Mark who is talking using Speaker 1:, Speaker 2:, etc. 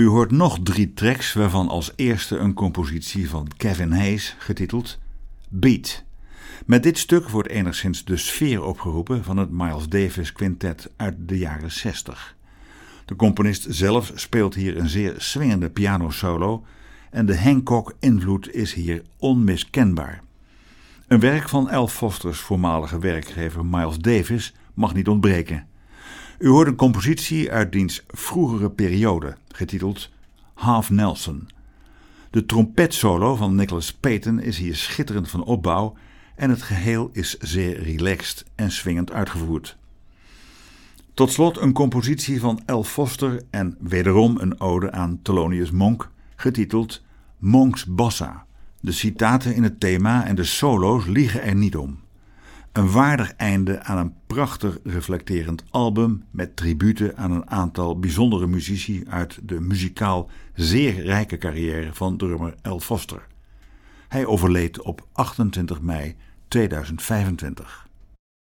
Speaker 1: U hoort nog 3 tracks, waarvan als eerste een compositie van Kevin Hayes, getiteld Beat. Met dit stuk wordt enigszins de sfeer opgeroepen van het Miles Davis Quintet uit de jaren 60. De componist zelf speelt hier een zeer swingende pianosolo en de Hancock-invloed is hier onmiskenbaar. Een werk van Al Foster's voormalige werkgever Miles Davis mag niet ontbreken. U hoort een compositie uit diens vroegere periode, getiteld Half Nelson. De trompetsolo van Nicholas Payton is hier schitterend van opbouw en het geheel is zeer relaxed en swingend uitgevoerd. Tot slot een compositie van Al Foster en wederom een ode aan Thelonious Monk, getiteld Monk's Bossa. De citaten in het thema en de solo's liegen er niet om. Een waardig einde aan een prachtig reflecterend album met tributen aan een aantal bijzondere muzici uit de muzikaal zeer rijke carrière van drummer Al Foster. Hij overleed op 28 mei 2025.